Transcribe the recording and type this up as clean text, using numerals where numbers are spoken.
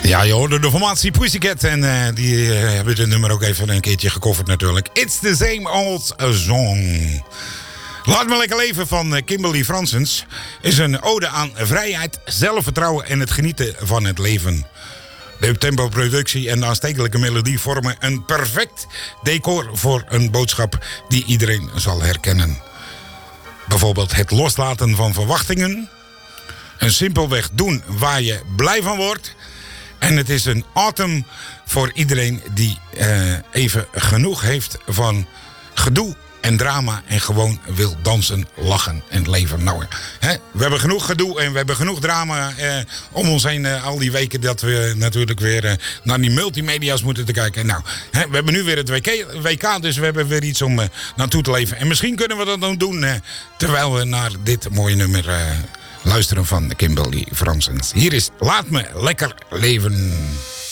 Ja, je hoorde de formatie Pussycat en die hebben het nummer ook even een keertje gecoverd natuurlijk. It's the same old song. Laat me lekker leven van Kimberly Fransens is een ode aan vrijheid, zelfvertrouwen en het genieten van het leven. De tempo-productie en de aanstekelijke melodie vormen een perfect decor voor een boodschap die iedereen zal herkennen. Bijvoorbeeld het loslaten van verwachtingen, een simpelweg doen waar je blij van wordt. En het is een autumn voor iedereen die even genoeg heeft van gedoe en drama en gewoon wil dansen, lachen en leven. Nou, hè, we hebben genoeg gedoe en we hebben genoeg drama om ons heen al die weken dat we natuurlijk weer naar die multimedia's moeten te kijken. Nou, hè, we hebben nu weer het WK, dus we hebben weer iets om naartoe te leven. En misschien kunnen we dat dan doen terwijl we naar dit mooie nummer luisteren van Kimberly Fransens. Hier is Laat me lekker leven.